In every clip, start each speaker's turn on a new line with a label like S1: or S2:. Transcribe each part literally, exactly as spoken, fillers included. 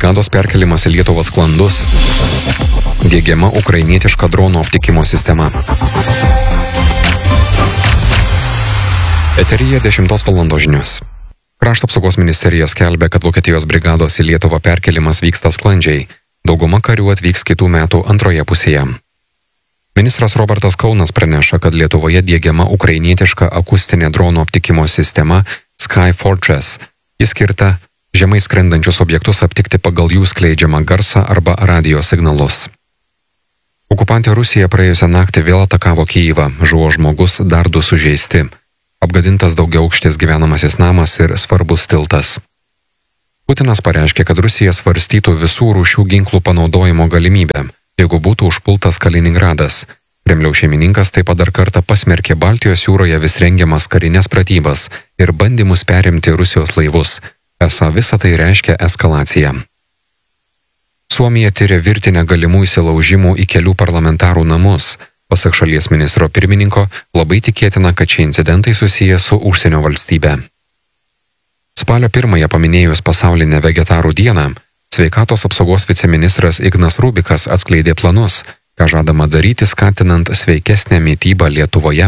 S1: brigados perkelimas į Lietuvą sklandus. Diegiama ukrainietiška dronų aptikimo sistema. Eteryje dešimtos valandos žinios. Krašto apsaugos ministerija skelbia, kad Vokietijos brigados į Lietuvą perkelimas vyksta sklandžiai. Dauguma karių atvyks kitų metų antroje pusėje. Ministras Robertas Kaunas praneša, kad Lietuvoje diegiama ukrainietiška akustinė dronų aptikimo sistema Sky Fortress. Jis skirta žemai skrendančius objektus aptikti pagal jų skleidžiamą garsą arba radio signalus. Okupantė Rusija praėjusią naktį vėl atakavo Kyjivą, žuvo žmogus, dar du sužeisti. Apgadintas daugiaaukštis gyvenamasis namas ir svarbus tiltas. Putinas pareiškė, kad Rusija svarstytų visų rūšių ginklų panaudojimo galimybę, jeigu būtų užpultas Kaliningradas. Kremliaus šeimininkas taip pat dar kartą pasmerkė Baltijos jūroje vis rengiamas karinės pratybas ir bandymus perimti Rusijos laivus. Esą visa tai reiškia eskalaciją. Suomija tyria virtinę galimų įsilaužimų į kelių parlamentarų namus. Pasak šalies ministro pirmininko, labai tikėtina, kad šie incidentai susiję su užsienio valstybe. Spalio pirmąją paminėjus pasaulinę vegetarų dieną, sveikatos apsaugos viceministras Ignas Rubikas atskleidė planus, ką žadama daryti skatinant sveikesnę mitybą Lietuvoje.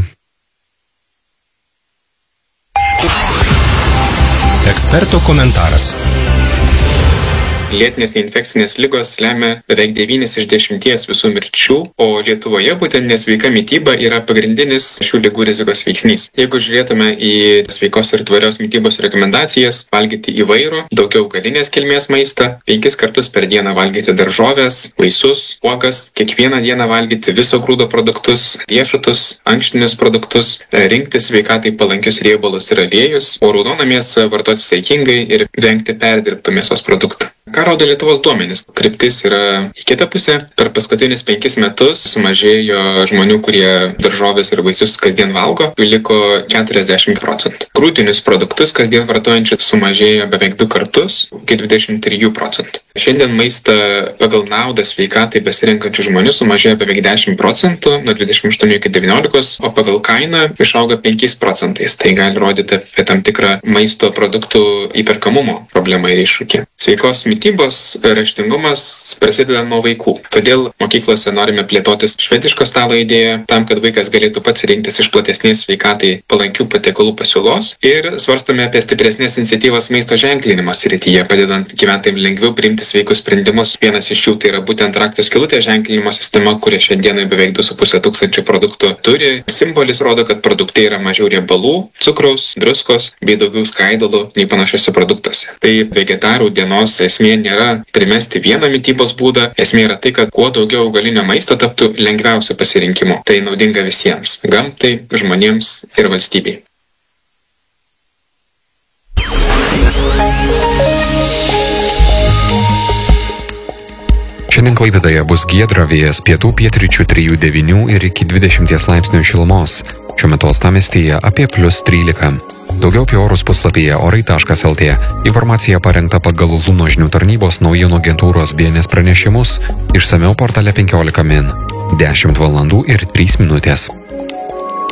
S2: Eksperto komentaras.
S3: Lėtinės neinfekcinės ligos lemia beveik devynis iš dešimties visų mirčių, o Lietuvoje būtent nesveika mityba yra pagrindinis šių ligų rizikos veiksnys. Jeigu žiūrėtume į sveikos ir tvarios mitybos rekomendacijas, valgyti įvairų, daugiau augalinės kilmės maistą, penkis kartus per dieną valgyti daržoves, vaisius, uogas, kiekvieną dieną valgyti viso grūdo produktus, riešutus, ankštinius produktus, rinktis sveikatai palankius riebalus ir aliejus, o raudoną mėsą vartoti saikingai ir vengti perdirbtų mėsos produktų. Ką rodo Lietuvos duomenys? Kryptis yra į kitą pusę. Per paskutinius penkis metus sumažėjo žmonių, kurie daržovės ir vaisius kasdien valgo, liko keturiasdešimt procentų. Grūdinius produktus kasdien vartojančių sumažėjo beveik du kartus, iki dvidešimt trijų procentų. Šiandien maistą pagal naudą sveikatai besirenkančių žmonių sumažėjo beveik dešimt procentų, nuo dvidešimt aštuonių iki devyniolikos, o pagal kainą išaugo penkiais procentais. Tai gali rodyti apie tam tikrą maisto produktų įperkamumo problemą ir iššūkį. Sveikos mitybos raštingumas prasideda nuo vaikų. Todėl mokyklose norime plėtotis švediško stalo idėją, tam, kad vaikas galėtų pats rinktis iš platesnės sveikatai palankių patiekalų pasiūlos, ir svarstome apie stipresnės iniciatyvas maisto ženklinimo srityje, padedant gyventojams lengviau priimti sveikus sprendimus. Vienas iš jų tai yra būtent rakto skylutės ženklinimo sistema, kuria šiandieną beveik du su puse tūkstančių produktų turi. Simbolis rodo, kad produktai yra mažiau riebalų, cukraus, druskos bei daugiau skaidulų nei panašiuose produktuose. Tai vegetarų dienos esmė nėra primesti vieną mitybos būdą, esmė yra tai, kad kuo daugiau augalinio maisto taptų lengviausio pasirinkimo. Tai naudinga visiems – gamtai, žmonėms ir valstybei.
S1: Šiandien Klaipėdoje bus giedra, vėjas pietų pietryčių trijų devynių ir iki dvidešimties laipsnių šilumos. Šiuo metu uostamiestyje apie plius trylika. Daugiau apie orus puslapyje orai taškas lt. Informacija parengta pagal Luno žinių tarnybos naujienų agentūros B N S pranešimus, išsamiau portale penkiolika min. dešimt valandų ir trys minutės.